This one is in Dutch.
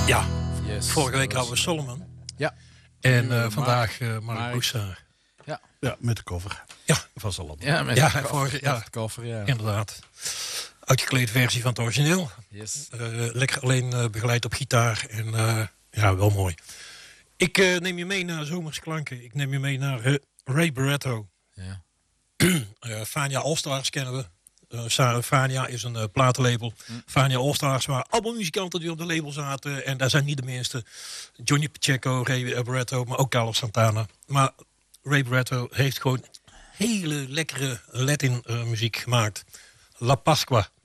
Ja, Yes, vorige week hadden we Solomon. Ja. En vandaag Mark Broussard. Ja, met de cover. Ja, van Solomon. Ja, met Ja, de cover, ja. met de cover, ja. Inderdaad. Uitgeklede versie van het origineel. Yes. Lekker alleen begeleid op gitaar. En ja, wel mooi. Ik neem je mee naar zomerse klanken. Ik neem je mee naar Ray Barretto. Ja. Fania All-Stars kennen we. Fania is een platenlabel. Fania All-Stars waren allemaal muzikanten die op de label zaten. En daar zijn niet de minste. Johnny Pacheco, Ray Barretto, maar ook Carlos Santana. Maar Ray Barretto heeft gewoon hele lekkere Latin muziek gemaakt. La Pascua.